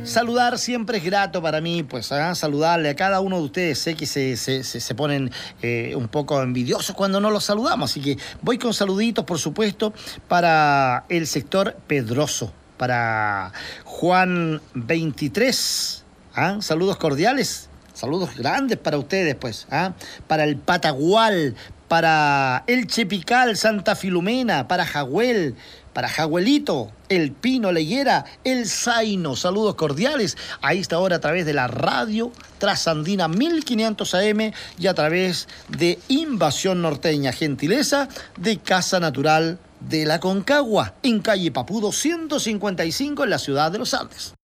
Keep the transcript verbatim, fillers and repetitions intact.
saludar siempre es grato para mí, pues ¿eh? saludarle a cada uno de ustedes. Sé que se, se, se, se ponen eh, un poco envidiosos cuando no los saludamos, así que voy con saluditos, por supuesto, para el sector Pedroso, para Juan veintitrés, ¿eh? Saludos cordiales, saludos grandes para ustedes, pues, ¿eh? Para el Patagual, para el Chepical, Santa Filomena, para Jahuel, para Jahuelito, el Pino, la Higuera, el Zaino. Saludos cordiales a esta hora a través de la radio Trasandina mil quinientos A M y a través de Invasión Norteña, gentileza de Casa Natural de la Concagua, en calle Papudo ciento cincuenta y cinco en la ciudad de Los Andes.